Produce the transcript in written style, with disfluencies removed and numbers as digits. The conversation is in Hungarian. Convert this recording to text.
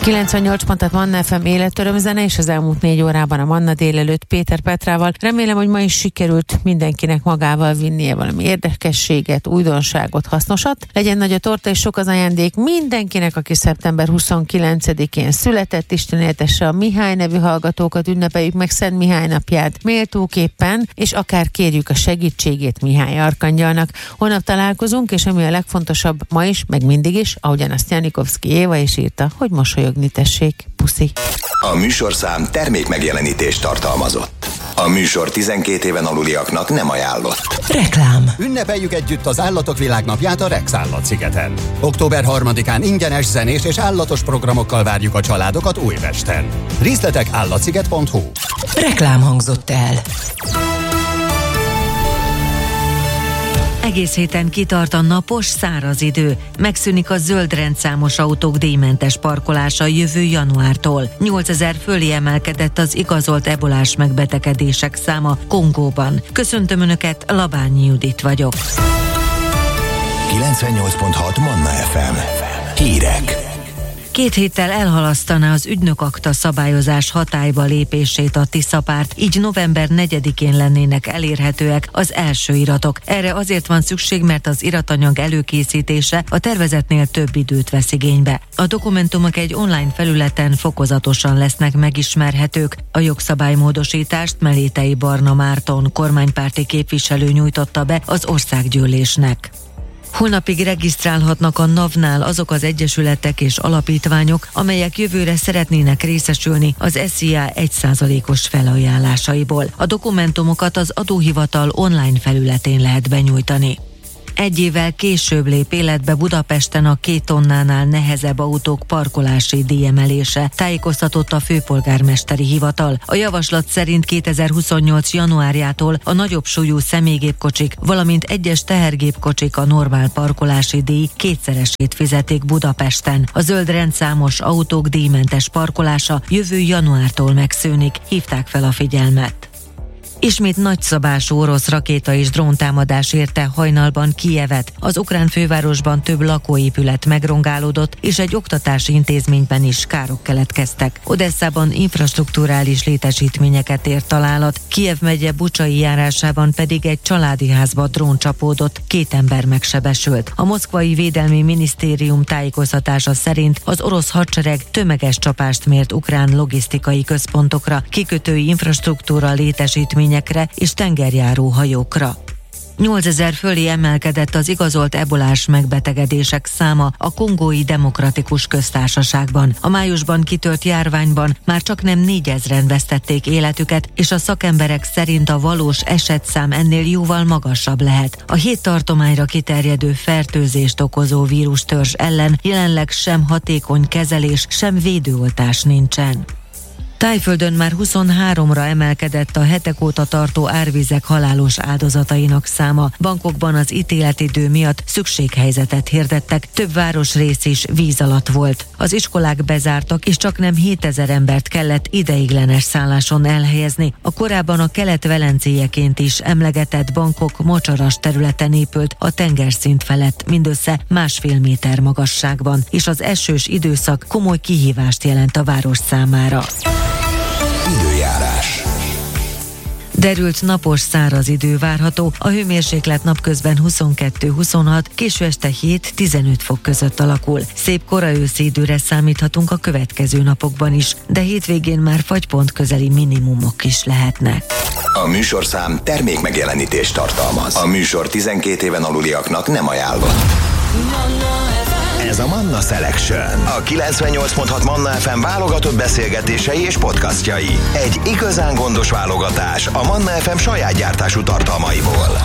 98 pontot Manna FM életörömzene, és az elmúlt 4 órában a Manna délelőtt Péter Petrával. Remélem, hogy ma is sikerült mindenkinek magával vinnie valami érdekességet, újdonságot, hasznosat. Legyen nagy a torta és sok az ajándék mindenkinek, aki szeptember 29-én született. Isten éltesse a Mihály nevű hallgatókat, ünnepeljük meg Szent Mihály napját méltóképpen, és akár kérjük a segítségét Mihály arkangyalnak. Holnap találkozunk, és ami a legfontosabb ma is, meg mindig is, ahogyan azt Janikovszki Éva is írta, hogy mosolyogni tessék. Puszi. A műsorszám termék megjelenítést tartalmazott. A műsor 12 éven aluliaknak nem ajánlott. Reklám. Ünnepeljük együtt az Állatok Világnapját a Rex Állatszigeten. Október 3-án ingyenes zenés és állatos programokkal várjuk a családokat Újpesten. Részletek állatsziget.hu. Reklám hangzott el. Egész héten kitart a napos, száraz idő. Megszűnik a zöld rendszámos autók díjmentes parkolása jövő januártól. 8000 fölé emelkedett az igazolt ebolás megbetegedések száma Kongóban. Köszöntöm Önöket, Labányi Judit vagyok. 98.6 Manna FM. Hírek. 2 héttel elhalasztaná az ügynökakta szabályozás hatályba lépését a Tiszapárt, így november 4-én lennének elérhetőek az első iratok. Erre azért van szükség, mert az iratanyag előkészítése a tervezetnél több időt vesz igénybe. A dokumentumok egy online felületen fokozatosan lesznek megismerhetők. A jogszabálymódosítást Melétei Barna Márton kormánypárti képviselő nyújtotta be az országgyűlésnek. Holnapig regisztrálhatnak a NAV-nál azok az egyesületek és alapítványok, amelyek jövőre szeretnének részesülni az SZIA 1%-os felajánlásaiból. A dokumentumokat az adóhivatal online felületén lehet benyújtani. 1 évvel később lép életbe Budapesten a 2 tonnánál nehezebb autók parkolási díjemelése, tájékoztatott a főpolgármesteri hivatal. A javaslat szerint 2028. januárjától a nagyobb súlyú személygépkocsik, valamint egyes tehergépkocsik a normál parkolási díj 2-szeresét fizetik Budapesten. A zöld rendszámos autók díjmentes parkolása jövő januártól megszűnik, hívták fel a figyelmet. Ismét nagyszabású orosz rakéta és dróntámadás érte hajnalban Kijevet. Az ukrán fővárosban több lakóépület megrongálódott, és egy oktatási intézményben is károk keletkeztek. Odesszában infrastrukturális létesítményeket ért találat, Kijev megye Bucsai járásában pedig egy családi házba drón csapódott, 2 ember megsebesült. A moszkvai védelmi minisztérium tájékoztatása szerint az orosz hadsereg tömeges csapást mért ukrán logisztikai központokra, kikötői infrastruktúra létesítményekre és tengerjáró hajókra. 8000 fölé emelkedett az igazolt ebolás megbetegedések száma a Kongói Demokratikus Köztársaságban. A májusban kitört járványban már csaknem 4000-en vesztették életüket, és a szakemberek szerint a valós esetszám ennél jóval magasabb lehet. A 7 tartományra kiterjedő fertőzést okozó vírustörzs ellen jelenleg sem hatékony kezelés, sem védőoltás nincsen. Tájföldön már 23-ra emelkedett a hetek óta tartó árvizek halálos áldozatainak száma. Bangkokban az ítéletidő miatt szükséghelyzetet hirdettek, több városrész is víz alatt volt. Az iskolák bezártak, és csaknem 7000 embert kellett ideiglenes szálláson elhelyezni. A korábban a kelet-velencéjeként is emlegetett Bangkok mocsaras területen épült a tengerszint felett, mindössze 1,5 méter magasságban, és az esős időszak komoly kihívást jelent a város számára. Időjárás. Derült napos, száraz idő várható, a hőmérséklet napközben 22-26, késő este 7-15 fok között alakul. Szép kora őszi időre számíthatunk a következő napokban is, de hétvégén már fagypont közeli minimumok is lehetnek. A műsorszám termék megjelenítést tartalmaz. A műsor 12 éven aluliaknak nem ajánlott. Ez a Manna Selection. A 98.6 Manna FM válogatott beszélgetései és podcastjai. Egy igazán gondos válogatás a Manna FM saját gyártású tartalmaiból.